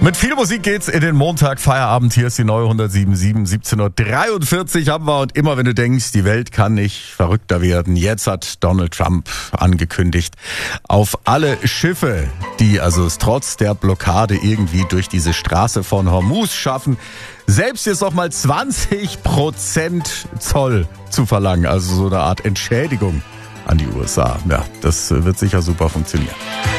Mit viel Musik geht's in den Montag Feierabend. Hier ist die neue 107.7, 17:43 haben wir. Und immer wenn du denkst, die Welt kann nicht verrückter werden, jetzt hat Donald Trump angekündigt, auf alle Schiffe, die also es trotz der Blockade irgendwie durch diese Straße von Hormuz schaffen, selbst jetzt noch mal 20% Zoll zu verlangen. Also so eine Art Entschädigung an die USA. Ja, das wird sicher super funktionieren.